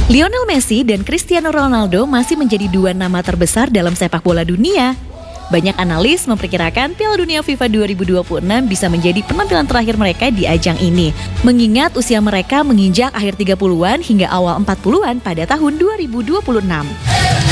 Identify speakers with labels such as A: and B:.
A: Lionel Messi dan Cristiano Ronaldo masih menjadi dua nama terbesar dalam sepak bola dunia. Banyak analis memperkirakan Piala Dunia FIFA 2026 bisa menjadi penampilan terakhir mereka di ajang ini, mengingat usia mereka menginjak akhir 30-an hingga awal 40-an pada tahun 2026.